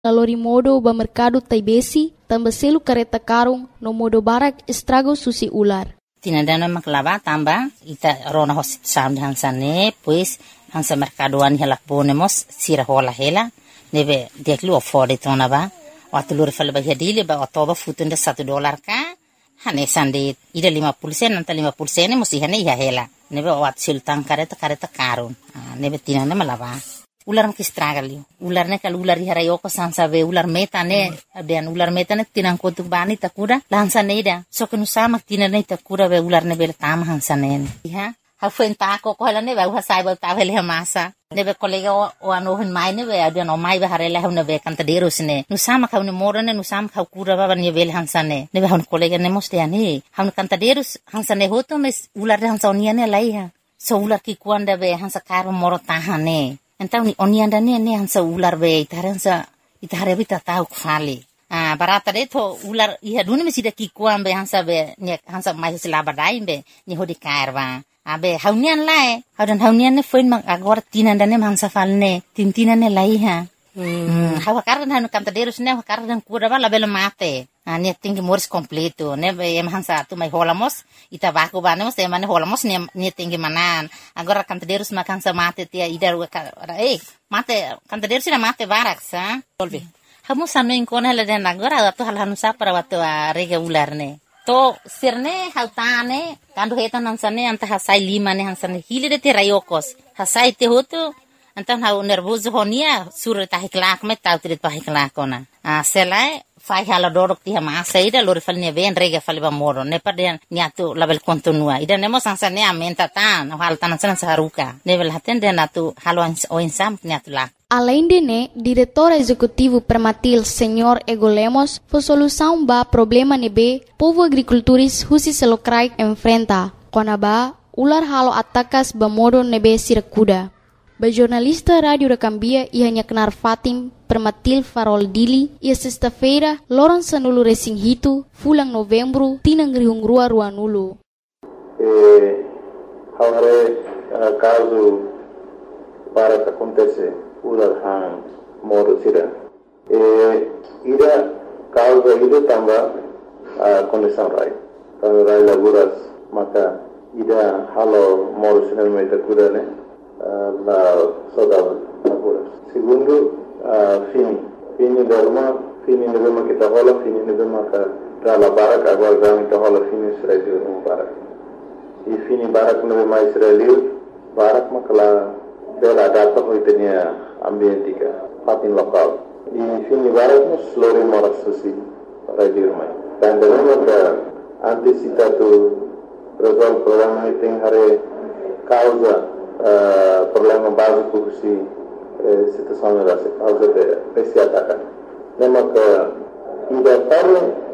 Lalori modo ba mercado taibesi, tambah selu kareta karung no modo barak estrago susi ular. Tinadana maklava tamba ita rona hosit sam hansane pues hansa mercadoan hela ponemos sira hola hela neve deklu afford tona ba watulur fal ba hadile ba todo futunda $1 ka hane sande ida 50% nanta 50% musi hane ya hela neve wat sultan kareta karun neve tinana malava ular makistragalio ular ne kal ular hara yoko sansa ve ular meta ne abian ular meta ne tinang kotuk bani takura lansa neida so kenu sama tinane takura ve ular ne bel tam hansa ne ha ha fenta ko ko ne ve ha sai ba ta vele masa ne ve kolega o ano hin mai ne ve abian o mai ve hare la ne ve kanta deros ne nu sama ka ne morane nu sama ka kura ba ne vel hansa ne ve han kolega ne moste ani han kanta deros hansa ne hoto mes ular hansa oniane lai ha so ular ki kuanda ve hansa karo moro tahane Entau ni onianda ne hansa ular be itare bita tahu kfali. Barata de to ular iha duni mesida kikuan be hansa be ne hansa mai selaba dai be ni hodi kairwa. Abe haunian lai, haunian ne foin mang agora tinanda ne hansa falne, tintina ne lai ha. Hawa kardan hanu kanta derus ne kardan kura ba label mate. Ne tinggi moris completo ne em hansa tu mai holamos ita baku banemos e mane holamos ne tinggi manan agora kanta derus makan sa mate tia idar mate kanta derus na mate barak sa tolbe hamu sanu inkona la den agora tu hal hanu sa para watu rega ular ne to sirne hautane kandu hetan hansane anta hasai lima ne hansane hilide te rayokos hasai te hotu anta hau nervoso honia sur ta hiklak me tau te hiklak kona selai fai hala dorok ti hama saida lori falnya ven rega fali ba moro ne paden nyatu label kontinua ida nemo sansa ne amenta tan hal tanan san saruka level haten den atu halo o insam nyatu la. Além de né, diretor executivo Permatil, Senhor Ego Lemos, foi solução ba problema nebe povo agricultores husi selokrai enfrenta. Konaba ular halo atakas ba modo nebe sirakuda. Ba jornalista Rádio da Cambia ia kenar Fatim Permatil Farol Dili ia sexta-feira loron sanulu racing hitu fulang novembro tinang rihung rua nulu. Hare caso para que acontece ular han modo sira. Ida causa ida tamba condição rai. Kalau rai laguras maka ida halo modo sira meta kudane. La saudade agora. Segundo, fini derma kita hola, fini derma ka la barak agora gami kita hola fini Israel no barak. E fini barak no mais Israel, barak makala bela data hoitenia ambientika, fatin lokal. E fini barak no slore moras susi radio mai. Dan derma ka antisipatu resolve problema iting hare causa problema básico que situação era causa de esse ataque. Lembra que